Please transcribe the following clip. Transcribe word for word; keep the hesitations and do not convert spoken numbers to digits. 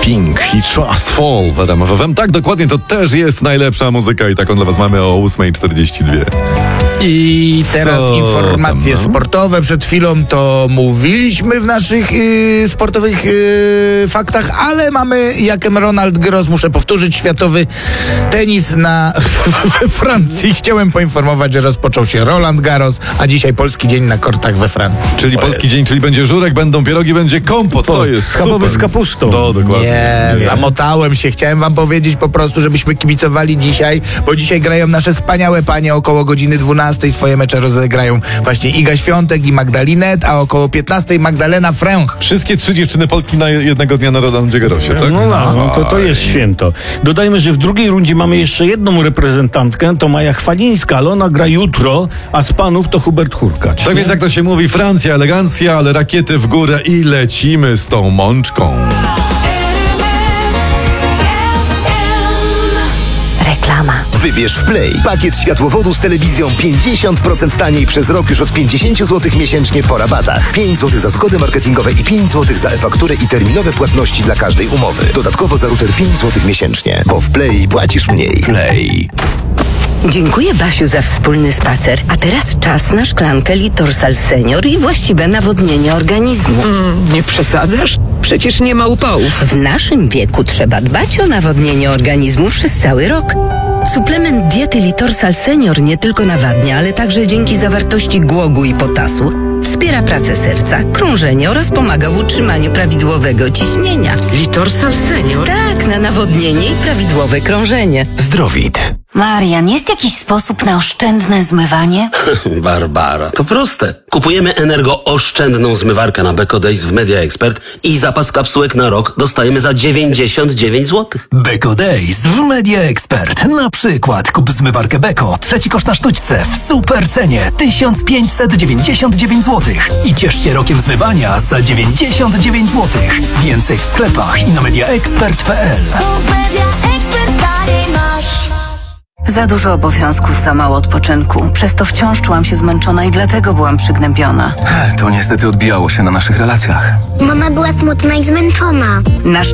Pink i Trust Fall w R M F F M. Tak, dokładnie, to też jest najlepsza muzyka i taką dla was mamy o ósma czterdzieści dwa. I teraz Co informacje tam, no? sportowe. Przed chwilą to mówiliśmy w naszych yy, sportowych yy, faktach, ale mamy jakem Ronald Garros, muszę powtórzyć, światowy tenis na we Francji. Chciałem poinformować, że rozpoczął się Roland Garros, a dzisiaj polski dzień na kortach we Francji. Czyli To polski jest. dzień, czyli będzie żurek, będą pierogi, będzie kompot. To jest schabowy super. z kapustą. To dokładnie. Nie, nie, zamotałem się. Chciałem wam powiedzieć po prostu, żebyśmy kibicowali dzisiaj, bo dzisiaj grają nasze wspaniałe panie około godziny dwunastej. Swoje mecze rozegrają właśnie Iga Świątek i Magdalinet, a około piętnastej Magdalena Fręch. Wszystkie trzy dziewczyny Polki na jednego dnia na Rolandzie Garrosie, tak? No, no, no to, to jest święto. Dodajmy, że w drugiej rundzie mamy jeszcze jedną reprezentantkę, to Maja Chwalińska, ale ona gra jutro, a z panów to Hubert Hurkacz. Tak więc jak to się mówi, Francja, elegancja, ale rakiety w górę i lecimy z tą mączką. Reklama. Wybierz w Play pakiet światłowodu z telewizją pięćdziesiąt procent taniej przez rok już od pięćdziesiąt złotych miesięcznie po rabatach. pięć złotych za zgody marketingowe i pięć złotych za e-fakturę i terminowe płatności dla każdej umowy. Dodatkowo za router pięć złotych miesięcznie, bo w Play płacisz mniej. Play. Dziękuję, Basiu, za wspólny spacer. A teraz czas na szklankę Litorsal Senior i właściwe nawodnienie organizmu. Mm, nie przesadzasz? Przecież nie ma upałów. W naszym wieku trzeba dbać o nawodnienie organizmu przez cały rok. Suplement diety Litorsal Senior nie tylko nawadnia, ale także dzięki zawartości głogu i potasu wspiera pracę serca, krążenie oraz pomaga w utrzymaniu prawidłowego ciśnienia. Litorsal Senior? Tak, na nawodnienie i prawidłowe krążenie. Zdrowit. Marian, jest jakiś sposób na oszczędne zmywanie? Barbara, to proste. Kupujemy energooszczędną zmywarkę na Beko Days w Media Expert i zapas kapsułek na rok dostajemy za dziewięćdziesiąt dziewięć złotych. Beko Days w Media Expert. Na przykład kup zmywarkę Beko, trzeci koszt na sztućce w super cenie tysiąc pięćset dziewięćdziesiąt dziewięć złotych i ciesz się rokiem zmywania za dziewięćdziesiąt dziewięć złotych. Więcej w sklepach i na mediaexpert kropka p l. Za dużo obowiązków, za mało odpoczynku. Przez to wciąż czułam się zmęczona i dlatego byłam przygnębiona. To niestety odbijało się na naszych relacjach. Mama była smutna i zmęczona. Nasz